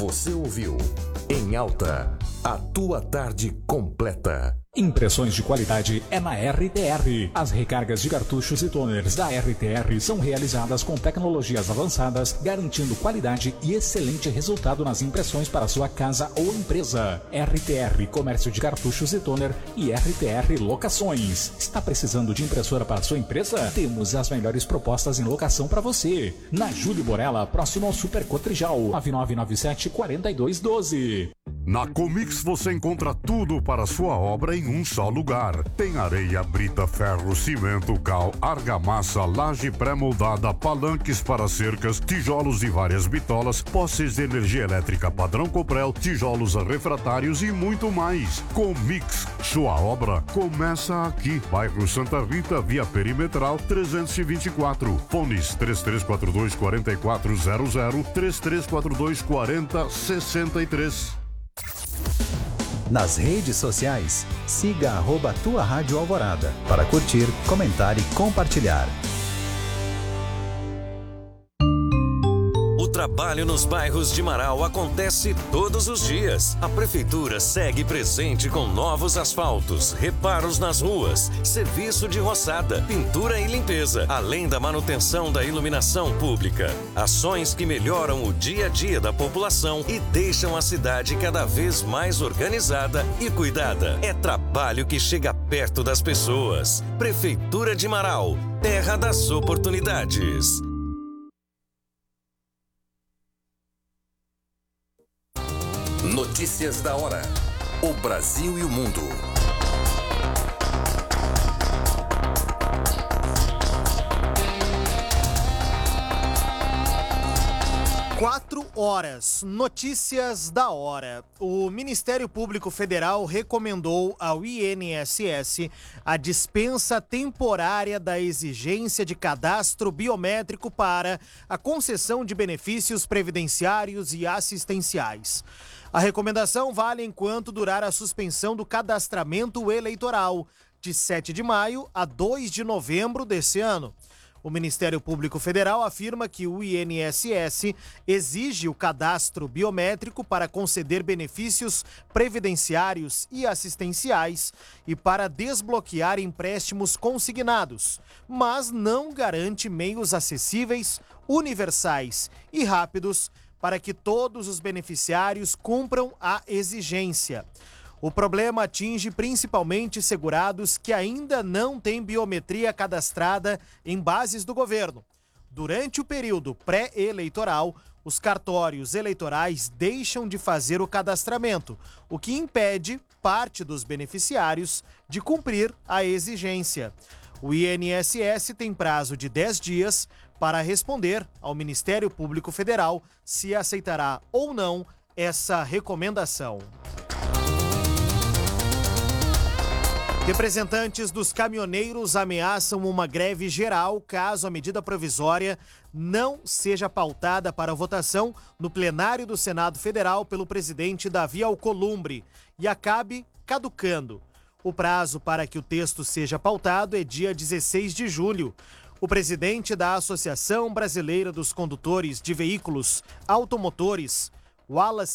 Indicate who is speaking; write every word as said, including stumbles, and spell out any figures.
Speaker 1: Você ouviu Em Alta, a tua tarde completa.
Speaker 2: Impressões de qualidade é na R T R. As recargas de cartuchos e toners da R T R são realizadas com tecnologias avançadas, garantindo qualidade e excelente resultado nas impressões para sua casa ou empresa. R T R Comércio de Cartuchos e Toner e R T R Locações. Está precisando de impressora para sua empresa? Temos as melhores propostas em locação para você. Na Júlio Borella, próximo ao Super Cotrijal, nove nove nove sete, quatro dois um dois.
Speaker 3: Na Comix você encontra tudo para sua obra em um só lugar. Tem areia, brita, ferro, cimento, cal, argamassa, laje pré-moldada, palanques para cercas, tijolos e várias bitolas, postes de energia elétrica padrão Coprel, tijolos refratários e muito mais. Comix, sua obra começa aqui. Bairro Santa Rita, via Perimetral trezentos e vinte e quatro. Fones três três quatro dois, quatro quatro zero zero, três três quatro dois, quatro zero seis três.
Speaker 4: Nas redes sociais, siga arroba tua Rádio Alvorada para curtir, comentar e compartilhar.
Speaker 5: O trabalho nos bairros de Marau acontece todos os dias. A Prefeitura segue presente com novos asfaltos, reparos nas ruas, serviço de roçada, pintura e limpeza, além da manutenção da iluminação pública. Ações que melhoram o dia a dia da população e deixam a cidade cada vez mais organizada e cuidada. É trabalho que chega perto das pessoas. Prefeitura de Marau, terra das oportunidades.
Speaker 1: Notícias da hora. O Brasil e o mundo.
Speaker 6: Quatro horas. Notícias da hora. O Ministério Público Federal recomendou ao I N S S a dispensa temporária da exigência de cadastro biométrico para a concessão de benefícios previdenciários e assistenciais. A recomendação vale enquanto durar a suspensão do cadastramento eleitoral, de sete de maio a dois de novembro desse ano. O Ministério Público Federal afirma que o I N S S exige o cadastro biométrico para conceder benefícios previdenciários e assistenciais e para desbloquear empréstimos consignados, mas não garante meios acessíveis, universais e rápidos para que todos os beneficiários cumpram a exigência. O problema atinge principalmente segurados que ainda não têm biometria cadastrada em bases do governo. Durante o período pré-eleitoral, os cartórios eleitorais deixam de fazer o cadastramento, o que impede parte dos beneficiários de cumprir a exigência. O I N S S tem prazo de dez dias para responder ao Ministério Público Federal se aceitará ou não essa recomendação. Representantes dos caminhoneiros ameaçam uma greve geral caso a medida provisória não seja pautada para votação no plenário do Senado Federal pelo presidente Davi Alcolumbre e acabe caducando. O prazo para que o texto seja pautado é dia dezesseis de julho. O presidente da Associação Brasileira dos Condutores de Veículos Automotores, Wallace